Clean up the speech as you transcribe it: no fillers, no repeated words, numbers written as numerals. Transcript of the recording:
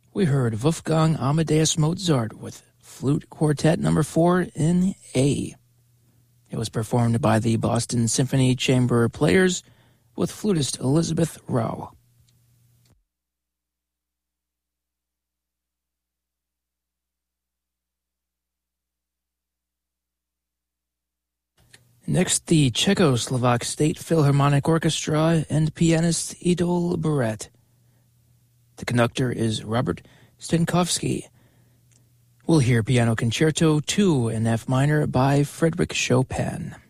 We heard Wolfgang Amadeus Mozart with Flute Quartet No. 4 in A. It was performed by the Boston Symphony Chamber Players with flutist Elizabeth Rao. Next, the Czechoslovak State Philharmonic Orchestra and pianist Idol Baret. The conductor is Robert Stenkovsky. We'll hear Piano Concerto 2 in F minor by Frédéric Chopin.